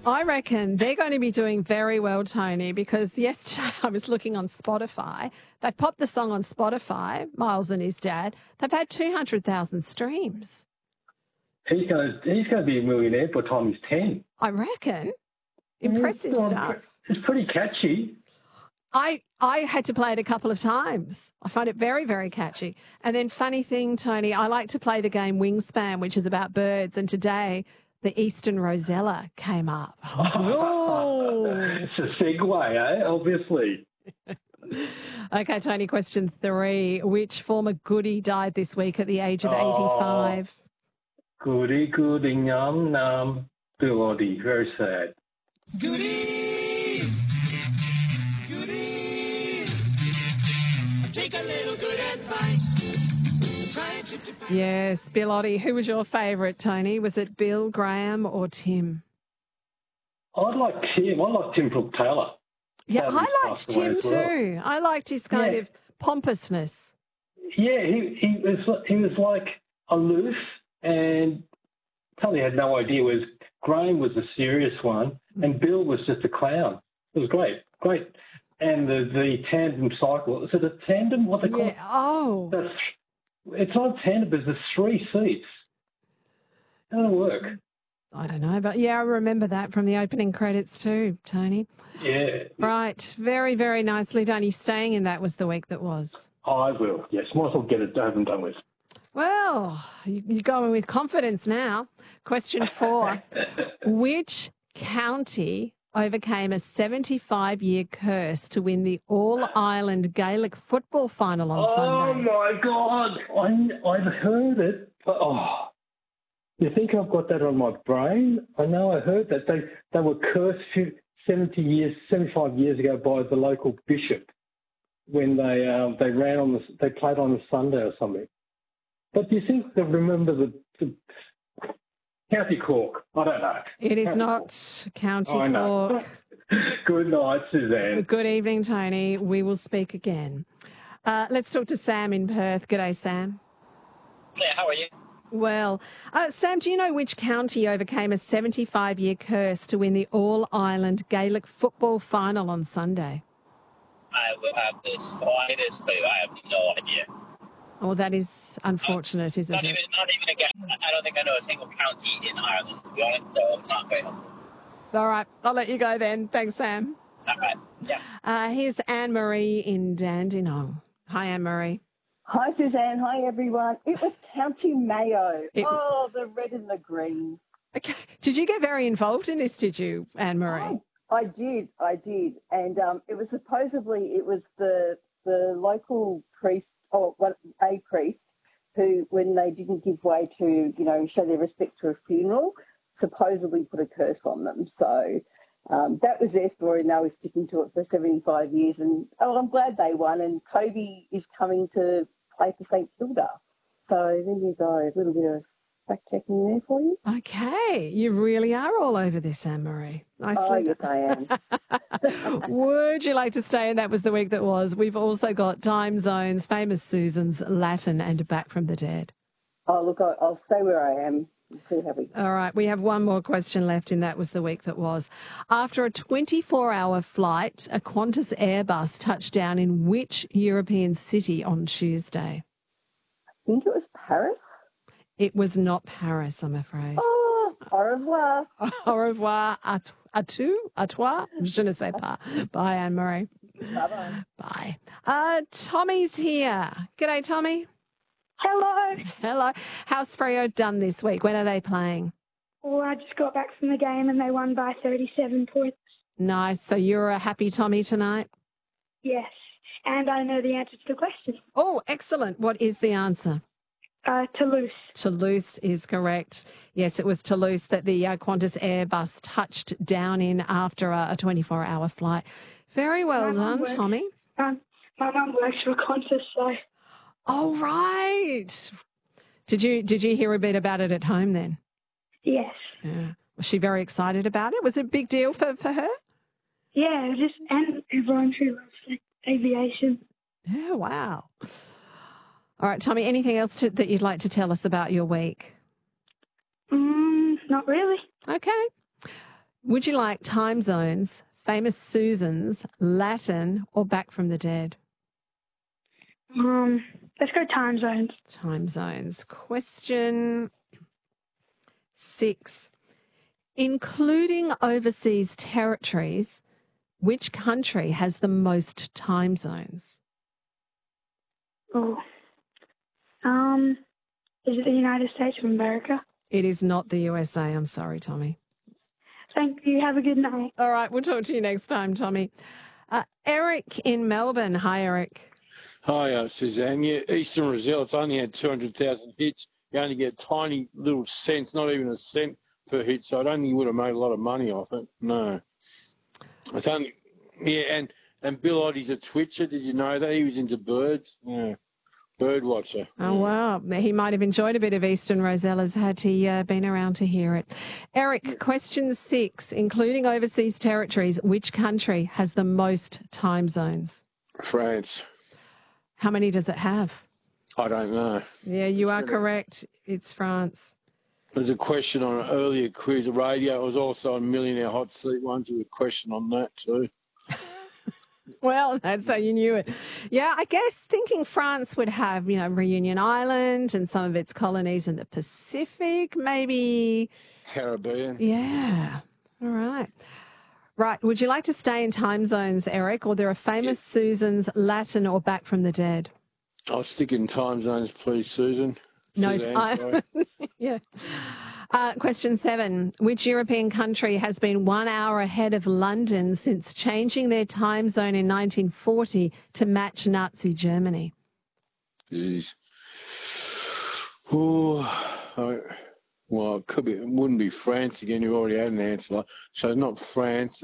I reckon they're going to be doing very well, Tony, because yesterday I was looking on Spotify. They've popped the song on Spotify, Miles and his dad. They've had 200,000 streams. He's going to be a millionaire by the time he's 10. I reckon. Impressive stuff. It's pretty catchy. I had to play it a couple of times. I find it very, very catchy. And then funny thing, Tony, I like to play the game Wingspan, which is about birds. And today the Eastern Rosella came up. Oh. It's a segue, eh? Obviously. Okay, Tony, question 3. Which former goodie died this week at the age of 85? Goody, yum, Bill, very sad. Goodies! Take a little good advice. Yes, Bill Oddie. Who was your favourite, Tony? Was it Bill, Graham or Tim? I like Tim. I like Tim Brooke Taylor. Yeah, I liked Tim too. I liked his kind of pompousness. Yeah, he was like aloof, and probably had no idea. Whereas Graham was the serious one, and Bill was just a clown. It was great. And the tandem cycle. Is it a tandem? What they call it? Oh. It's not a tandem, but there's 3 seats. How does it work? I don't know, but yeah, I remember that from the opening credits too, Tony. Yeah. Right. Very, very nicely done. You staying in that was the week that was. I will, yes. Might as well get it over and done with. Well, you're going with confidence now. Question 4. Which county overcame a 75-year curse to win the All-Ireland Gaelic football final on Sunday? Oh, my God. I've heard it. But, you think I've got that on my brain? I know I heard that. They were cursed 75 years ago by the local bishop when they played on a Sunday or something. But do you think they remember the County Cork? I don't know. It is not County Cork. Good night, Suzanne. Good evening, Tony. We will speak again. Let's talk to Sam in Perth. G'day, Sam. Yeah, how are you? Well, Sam, do you know which county overcame a 75-year curse to win the All-Ireland Gaelic football final on Sunday? I will have the slightest clue. I have no idea. Oh, that is unfortunate, isn't it? Not even a guess. I don't think I know a single county in Ireland, to be honest, so not very helpful. All right, I'll let you go then. Thanks, Sam. All right, yeah. Here's Anne-Marie in Dandenong. Hi, Anne-Marie. Hi, Suzanne. Hi, everyone. It was County Mayo. The red and the green. Okay. Did you get very involved in this, did you, Anne-Marie? I did. And it was supposedly the local priest, a priest, who, when they didn't give way to, show their respect to a funeral, supposedly put a curse on them. So that was their story, and they were sticking to it for 75 years. And I'm glad they won. And Kobe is coming to play for St Kilda. So there you go, a little bit of fact-checking there for you. Okay, you really are all over this, Anne-Marie. Nicely yes, I am. Would you like to stay? And that was the week that was. We've also got Time Zones, Famous Susans, Latin, and Back from the Dead. Oh, look, I'll stay where I am. I'm pretty happy. All right, we have one more question left, and that was the week that was. After a 24-hour flight, a Qantas Airbus touched down in which European city on Tuesday? I think it was Paris. It was not Paris, I'm afraid. Oh, au revoir. Au revoir. À toi. Je ne sais pas. Bye, Anne-Marie. Bye-bye. Bye. Tommy's here. G'day, Tommy. Hello. How's Freo done this week? When are they playing? Well, I just got back from the game and they won by 37 points. Nice. So you're a happy Tommy tonight? Yes. And I know the answer to the question. Oh, excellent. What is the answer? Toulouse. Toulouse is correct. Yes, it was Toulouse that the Qantas Airbus touched down in after a 24-hour flight. Very well done, Tommy. My mum works for Qantas, so... Oh, right. Did you hear a bit about it at home then? Yes. Yeah. Was she very excited about it? Was it a big deal for her? Yeah, and everyone who loves aviation. Yeah, wow. All right, Tommy, anything else that you'd like to tell us about your week? Not really. Okay. Would you like time zones, famous Susans, Latin, or Back from the Dead? Let's go time zones. Time zones. Question 6. Including overseas territories, which country has the most time zones? Oh. Is it the United States of America? It is not the USA. I'm sorry, Tommy. Thank you. Have a good night. All right, we'll talk to you next time, Tommy. Eric in Melbourne. Hi, Eric. Hi, Suzanne. Yeah, Eastern Roselle, it's only had 200,000 hits. You only get tiny little cents, not even a cent per hit, so I don't think you would have made a lot of money off it. No. It's only, yeah, and Bill Oddie's a twitcher. Did you know that? He was into birds. Yeah. Bird watcher. Oh, wow. He might have enjoyed a bit of Eastern Rosellas had he been around to hear it. Eric, question 6. Including overseas territories, which country has the most time zones? France. How many does it have? I don't know. Yeah, you are correct. It's France. There's a question on an earlier quiz radio. It was also on Millionaire Hot Seat once. There was a question on that too. Well, that's how you knew it. Yeah, I guess thinking France would have, Reunion Island and some of its colonies in the Pacific, maybe. Caribbean. Yeah. All right. Right. Would you like to stay in time zones, Eric, or there are famous Susans, Latin, or Back from the Dead? I'll stick in time zones, please, Susan. No, Suzanne, sorry. yeah. Question 7. Which European country has been 1 hour ahead of London since changing their time zone in 1940 to match Nazi Germany? Jeez. Oh, well, it could be. It wouldn't be France again. You already had an answer. So not France.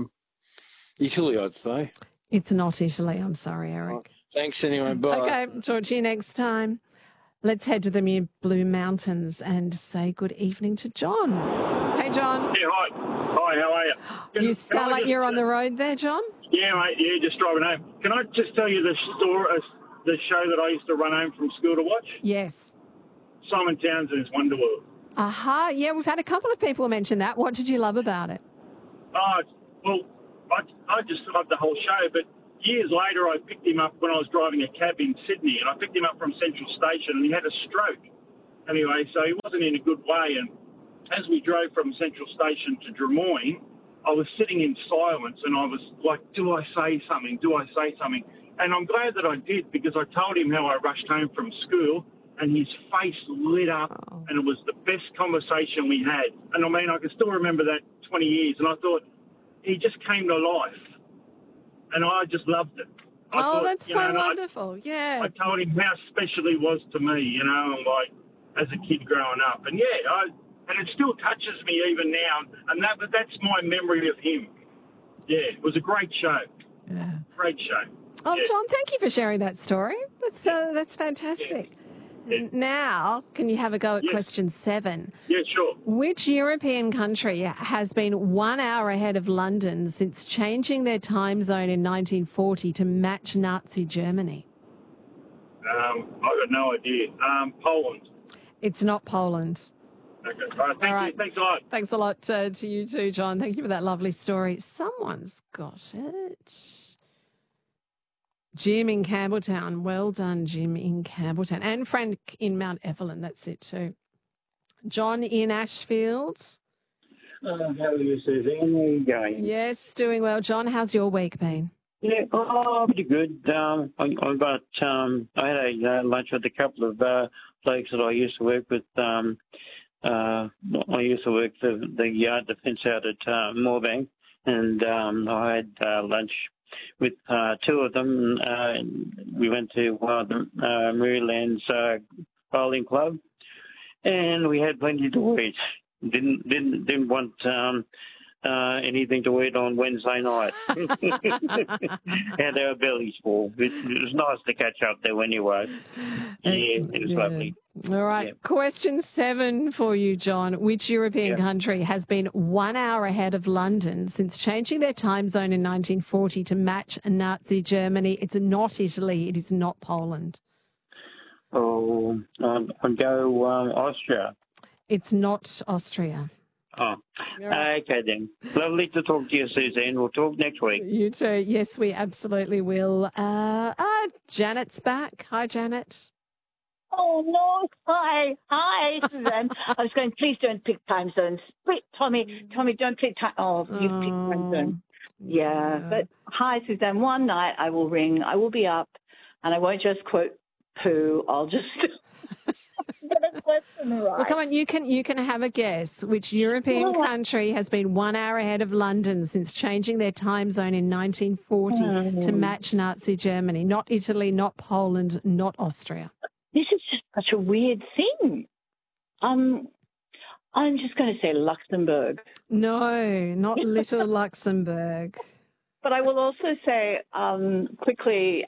Italy, I'd say. It's not Italy. I'm sorry, Eric. Thanks anyway. Bye. Okay. Talk to you next time. Let's head to the Blue Mountains and say good evening to John. Hey, John. Yeah, hi. Hi, how are you? You sound like you're on the road there, John. Yeah, mate. Yeah, just driving home. Can I just tell you the show that I used to run home from school to watch? Yes. Simon Townsend's Wonderworld. Aha. Yeah, we've had a couple of people mention that. What did you love about it? Well, I just loved the whole show, but years later, I picked him up when I was driving a cab in Sydney, and I picked him up from Central Station, and he had a stroke. Anyway, so he wasn't in a good way, and as we drove from Central Station to Drummoyne, I was sitting in silence, and I was like, do I say something? Do I say something? And I'm glad that I did, because I told him how I rushed home from school, and his face lit up, and it was the best conversation we had. And I mean, I can still remember that 20 years, and I thought, he just came to life. And I just loved it. I thought, that's so wonderful. Yeah. I told him how special he was to me, and like as a kid growing up. And and it still touches me even now. And that's my memory of him. Yeah, it was a great show. Yeah. Great show. Oh, yeah. John, thank you for sharing that story. That's fantastic. Yeah. Now, can you have a go at question 7? Yeah, sure. Which European country has been 1 hour ahead of London since changing their time zone in 1940 to match Nazi Germany? I've got no idea. Poland. It's not Poland. Okay. All right. You. Thanks a lot. Thanks a lot to you too, John. Thank you for that lovely story. Someone's got it. Jim in Campbelltown. Well done, Jim in Campbelltown. And Frank in Mount Evelyn. That's it too. John in Ashfield. How are you, Suzanne? How are you going? Yes, doing well. John, how's your week been? Yeah, pretty good. I had a lunch with a couple of blokes that I used to work with. I used to work the yard defence out at Moorebank, and I had lunch with 2 of them. We went to one of the Maryland's bowling club, and we had plenty to eat. Didn't want anything to eat on Wednesday night. Had our bellies full. It was nice to catch up there anyway. It was lovely. All right. Yeah. Question 7 for you, John. Which European country has been 1 hour ahead of London since changing their time zone in 1940 to match Nazi Germany? It's not Italy. It is not Poland. Oh, I'll go Austria. It's not Austria. Oh, okay then. Lovely to talk to you, Suzanne. We'll talk next week. You too. Yes, we absolutely will. Janet's back. Hi, Janet. Oh, no. Hi, Suzanne. I was going, please don't pick time zones. Wait, Tommy, don't pick time. Oh, you've picked time zone. Yeah. But hi, Suzanne. One night I will ring. I will be up, and I won't just quote poo. I'll just get a question right. Well, come on, you can have a guess. Which European country has been 1 hour ahead of London since changing their time zone in 1940 to match Nazi Germany? Not Italy, not Poland, not Austria. This is just such a weird thing. I'm just going to say Luxembourg. No, not little Luxembourg. But I will also say quickly,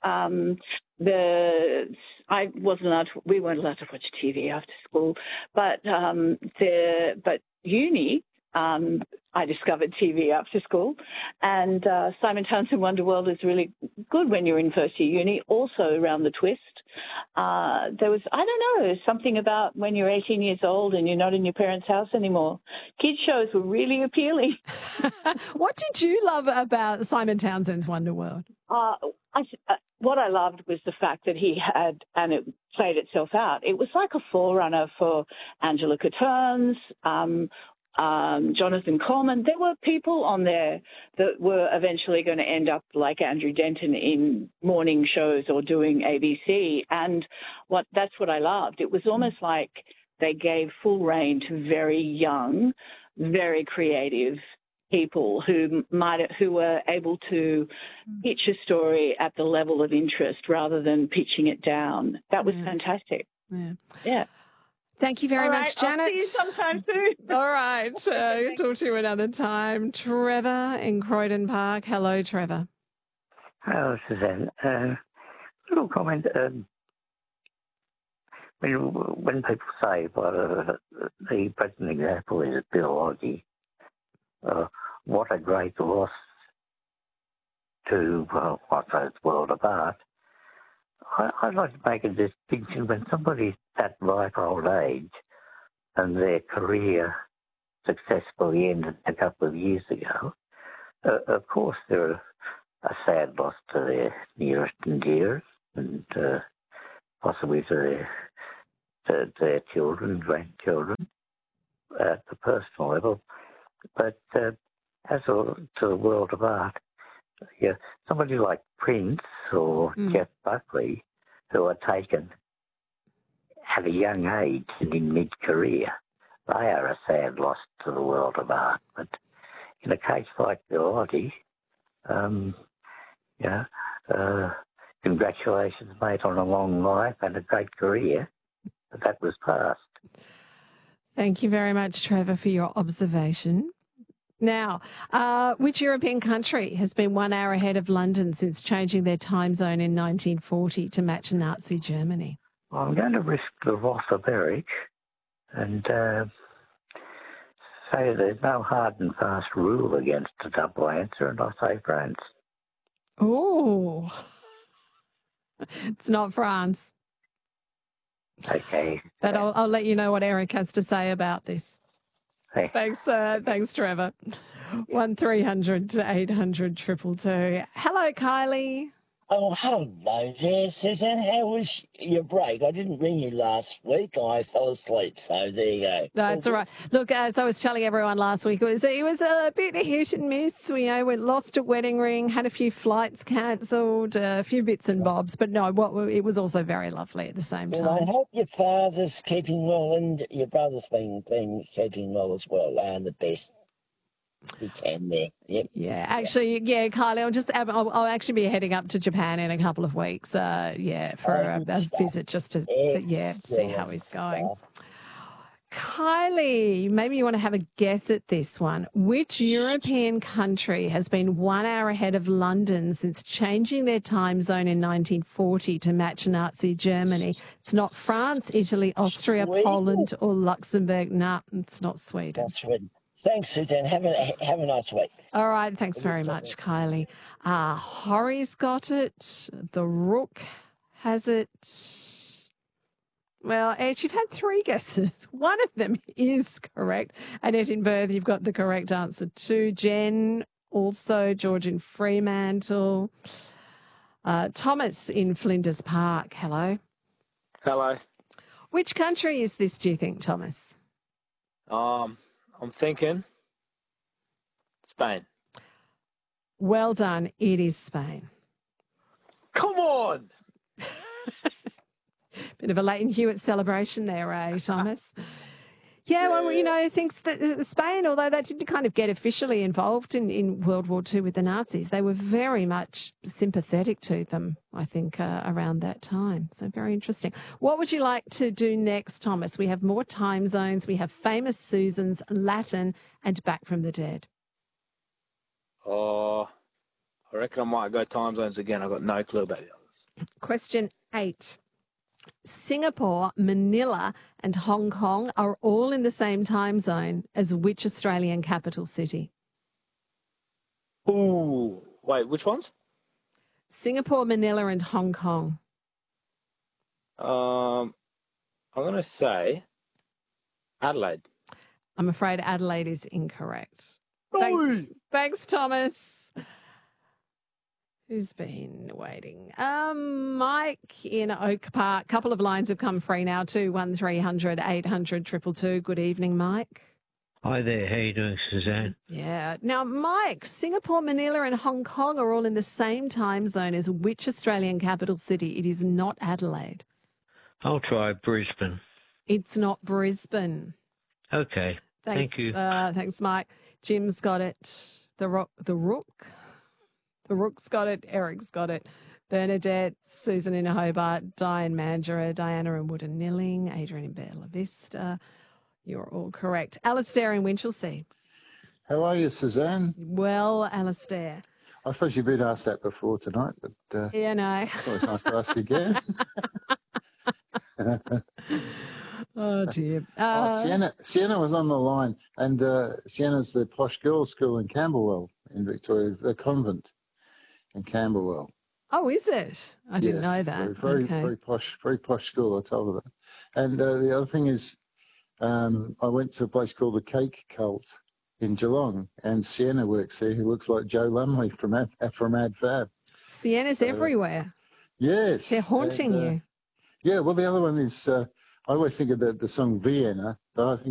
we weren't allowed to watch TV after school, but uni, I discovered TV after school, and Simon Townsend Wonderworld is really good when you're in first year uni. Also around the twist, there was, I don't know, something about when you're 18 years old and you're not in your parents' house anymore. Kids shows were really appealing. What did you love about Simon Townsend's Wonderworld? What I loved was the fact that he had, and it played itself out, it was like a forerunner for Angela Catterns, Jonathan Coleman. There were people on there that were eventually going to end up like Andrew Denton in morning shows or doing ABC. And that's what I loved. It was almost like they gave full rein to very young, very creative people who were able to pitch a story at the level of interest rather than pitching it down. That was fantastic. Yeah. Thank you very much, Janet. I'll see you sometime soon. All right. Talk to you another time. Trevor in Croydon Park. Hello, Trevor. Hello, Suzanne. Little comment. When people say, the present example is Bill Oddie, what a great loss to the world of art. I'd like to make a distinction when somebody's that ripe old age and their career successfully ended a couple of years ago. Of course, they're a sad loss to their nearest and dearest, and possibly to their children, grandchildren, at the personal level. But as to the world of art, somebody like Prince or Jeff Buckley, who are taken at a young age and in mid-career, they are a sad loss to the world of art. But in a case like Bill Oddie, congratulations, mate, on a long life and a great career, but that was past. Thank you very much, Trevor, for your observation. Now, which European country has been 1 hour ahead of London since changing their time zone in 1940 to match Nazi Germany? Well, I'm going to risk the wrath of Eric and say there's no hard and fast rule against a double answer, and I say France. Oh, it's not France. Okay. But I'll let you know what Eric has to say about this. Hey. Thanks, Trevor. 1300 800 222. Hello, Kylie. Oh, hello there, Suzanne. How was your break? I didn't ring you last week. I fell asleep, so there you go. No, it's all right. Look, as I was telling everyone last week, it was a bit of hit and miss. We lost a wedding ring, had a few flights cancelled, a few bits and bobs, but no, it was also very lovely at the same time. Well, I hope your father's keeping well and your brother's been keeping well as well, and the best you can there. Yep. Yeah, actually, Kylie, I'll actually be heading up to Japan in a couple of weeks. For a visit just to see how he's going. Kylie, maybe you want to have a guess at this one. Which European country has been 1 hour ahead of London since changing their time zone in 1940 to match Nazi Germany? It's not France, Italy, Austria, Sweden? Poland, or Luxembourg. No, it's not Sweden. Not Sweden. Thanks, Suzanne. Have a nice week. All right. Thanks very much, Kylie. Horry's got it. The Rook has it. Well, Ed, you've had 3 guesses. One of them is correct. Annette in Perth, you've got the correct answer too. Jen, also George in Fremantle. Thomas in Flinders Park. Hello. Hello. Which country is this, do you think, Thomas? I'm thinking Spain. Well done. It is Spain. Come on. Bit of a Leighton Hewitt celebration there, Thomas? Yeah, well, you know, thinks that Spain, although they didn't kind of get officially involved in World War II with the Nazis, they were very much sympathetic to them, I think, around that time. So very interesting. What would you like to do next, Thomas? We have more time zones. We have Famous Susans, Latin, and Back from the Dead. Oh, I reckon I might go time zones again. I've got no clue about the others. Question 8. Singapore, Manila, and Hong Kong are all in the same time zone as which Australian capital city? Ooh, wait, which ones? Singapore, Manila, and Hong Kong. I'm going to say Adelaide. I'm afraid Adelaide is incorrect. Oi! Thanks, Thomas. Who's been waiting? Mike in Oak Park. A couple of lines have come free now too. 1300 800 222. Good evening, Mike. Hi there. How you doing, Suzanne? Yeah. Now, Mike, Singapore, Manila and Hong Kong are all in the same time zone as which Australian capital city? It is not Adelaide. I'll try Brisbane. It's not Brisbane. Okay. Thanks, Thank you. Thanks, Mike. Jim's got it. The Rook's got it. Eric's got it. Bernadette, Susan in Hobart, Diane Mandurah, Diana in Woodanilling, Adrian in Bella Vista. You're all correct. Alistair in Winchelsea. How are you, Suzanne? Well, Alistair. I suppose you've been asked that before tonight, but Yeah, no. it's always nice to ask again. Oh, dear. Sienna was on the line, and Sienna's the posh girls' school in Camberwell in Victoria, the convent in Camberwell. Oh, is it? I didn't Yes, know that. Very, Okay. very posh school. I told her that. And the other thing is, I went to a place called the Cake Cult in Geelong, and Sienna works there. Who looks like Joe Lumley from Ad Fab. Sienna's everywhere. Yes, They're haunting you. Yeah. Well, the other one is I always think of the song Vienna, but I think